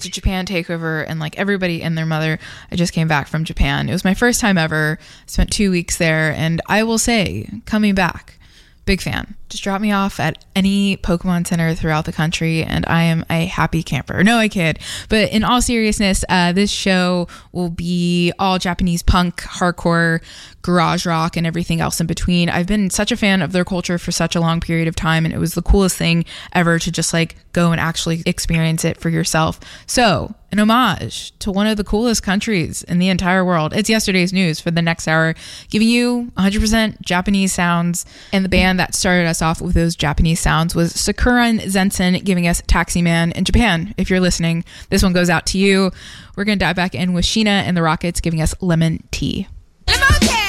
It's a Japan takeover, and like everybody and their mother, I just came back from Japan. It was my first time ever. Spent 2 weeks there, and I will say, coming back, big fan. Just drop me off at any Pokemon Center throughout the country, and I am a happy camper. No, I kid. But in all seriousness, this show will be all Japanese punk, hardcore, garage rock, and everything else in between. I've been such a fan of their culture for such a long period of time, and it was the coolest thing ever to just like go and actually experience it for yourself. So, an homage to one of the coolest countries in the entire world. It's Yesterday's News for the next hour, giving you 100% Japanese sounds. And the band that started us off with those Japanese sounds was Sakuran Zensen, giving us Taxi Man in Japan. If you're listening, this one goes out to you. We're going to dive back in with Sheena and the Rockets, giving us Lemon Tea. Lemon Tea!